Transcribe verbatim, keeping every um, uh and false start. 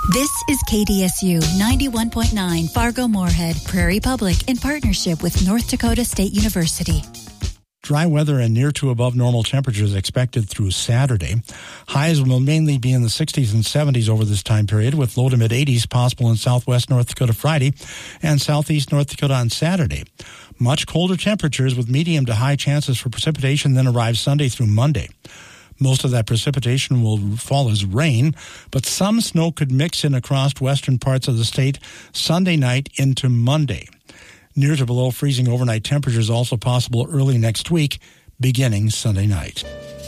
This is K D S U ninety-one point nine Fargo-Moorhead, Prairie Public, in partnership with North Dakota State University. Dry weather and near to above normal temperatures expected through Saturday. Highs will mainly be in the sixties and seventies over this time period, with low to mid eighties possible in southwest North Dakota Friday and southeast North Dakota on Saturday. Much colder temperatures with medium to high chances for precipitation then arrive Sunday through Monday. Most of that precipitation will fall as rain, but some snow could mix in across western parts of the state Sunday night into Monday. Near to below freezing overnight temperatures also possible early next week, beginning Sunday night.